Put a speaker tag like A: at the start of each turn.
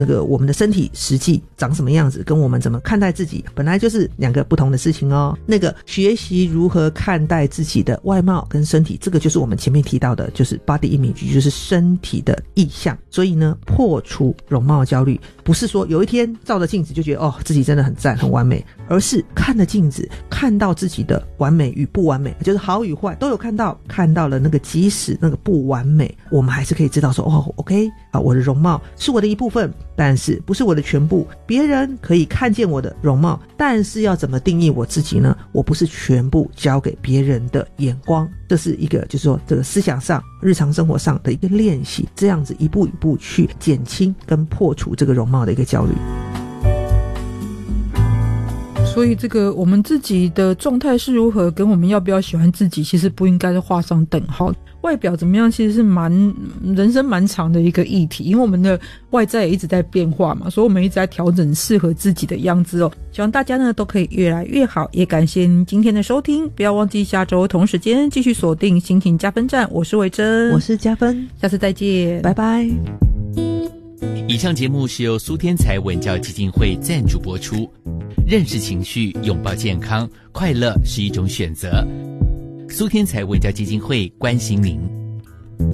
A: 那个我们的身体实际长什么样子，跟我们怎么看待自己本来就是两个不同的事情哦。那个学习如何看待自己的外貌跟身体，这个就是我们前面提到的，就是 body image， 就是身体的意象。所以呢，破除容貌焦虑不是说有一天照着镜子就觉得自己真的很赞很完美，而是看着镜子看到自己的完美与不完美，就是好与坏都有看到了那个即使那个不完美，我们还是可以知道说OK 啊，我的容貌是我的一部分，但是不是我的全部。别人可以看见我的容貌，但是要怎么定义我自己呢？我不是全部交给别人的眼光。这是一个就是说这个思想上日常生活上的一个练习，这样子一步一步去减轻跟破除这个容貌的一个焦虑。
B: 所以这个我们自己的状态是如何，跟我们要不要喜欢自己，其实不应该是画上等号。外表怎么样其实是人生蛮长的一个议题，因为我们的外在也一直在变化嘛，所以我们一直在调整适合自己的样子哦。希望大家呢都可以越来越好，也感谢您今天的收听，不要忘记下周同时间继续锁定心情加分站。我是维珍，
A: 我是加分，
B: 下次再见，
A: 拜拜。
C: 以上节目是由苏天才文教基金会赞助播出。认识情绪，拥抱健康，快乐是一种选择。苏天才文教基金会关心您。